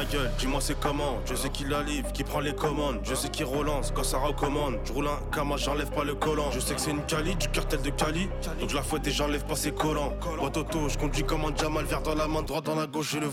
gueule, dis-moi c'est comment. Je sais qui la livre, qui prend les commandes. Je sais qui relance quand ça recommande. Je roule un Kama, j'enlève pas le collant. Je sais que c'est une Cali, du cartel de Cali. Donc je la fouette et j'enlève pas ses collants. Boîte auto, je conduis comme un Jamal, vert dans la main droite, dans la gauche, j'ai le